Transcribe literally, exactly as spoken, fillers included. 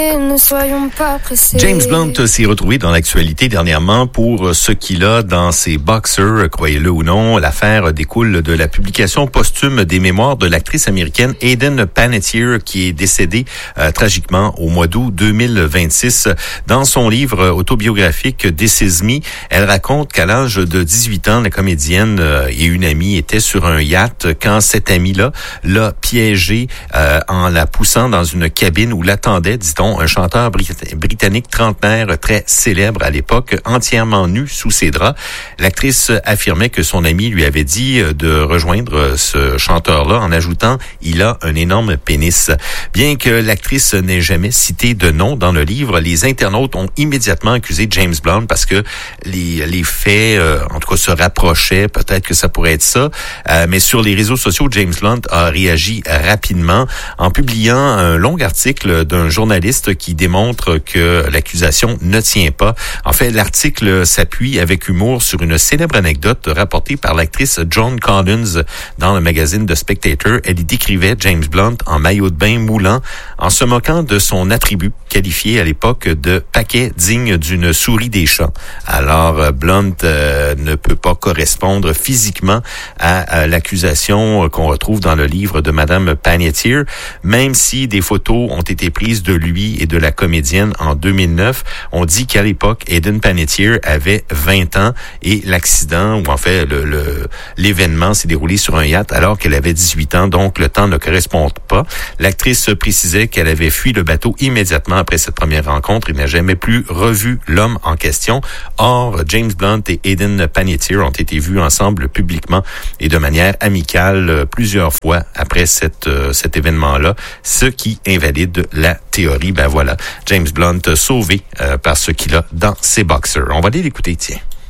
Ne soyons pas pressés. James Blunt s'est retrouvé dans l'actualité dernièrement pour ce qu'il a dans ses boxers, croyez-le ou non. L'affaire découle de la publication posthume des mémoires de l'actrice américaine Hayden Panettiere, qui est décédée euh, tragiquement au mois d'août deux mille vingt-six. Dans son livre autobiographique This Is Me, elle raconte qu'à l'âge de dix-huit ans, la comédienne euh, et une amie étaient sur un yacht quand cette amie-là l'a piégée euh, en la poussant dans une cabine où l'attendait, dit-on, un chanteur britannique trentenaire très célèbre à l'époque, entièrement nu sous ses draps. L'actrice affirmait que son ami lui avait dit de rejoindre ce chanteur-là en ajoutant « Il a un énorme pénis ». Bien que l'actrice n'ait jamais cité de nom dans le livre, les internautes ont immédiatement accusé James Blunt parce que les, les faits, euh, en tout cas, se rapprochaient. Peut-être que ça pourrait être ça. Euh, mais sur les réseaux sociaux, James Blunt a réagi rapidement en publiant un long article d'un journaliste qui démontre que l'accusation ne tient pas. En fait, l'article s'appuie avec humour sur une célèbre anecdote rapportée par l'actrice Joan Collins dans le magazine The Spectator. Elle y décrivait James Blunt en maillot de bain moulant, en se moquant de son attribut, qualifié à l'époque de paquet digne d'une souris des champs. Alors, Blunt euh, ne peut pas correspondre physiquement à, à l'accusation qu'on retrouve dans le livre de Madame Panettiere, même si des photos ont été prises de lui et de la comédienne en deux mille neuf. On dit qu'à l'époque, Hayden Panettiere avait vingt ans et l'accident, ou en fait le, le l'événement s'est déroulé sur un yacht alors qu'elle avait dix-huit ans, donc le temps ne correspond pas. L'actrice précisait qu'elle avait fui le bateau immédiatement après cette première rencontre et n'a jamais plus revu l'homme en question. Or, James Blunt et Hayden Panettiere ont été vus ensemble publiquement et de manière amicale plusieurs fois après cette, euh, cet événement-là, ce qui invalide la théorie. Ben voilà, James Blunt sauvé euh, par ce qu'il a dans ses boxers. On va aller l'écouter, tiens.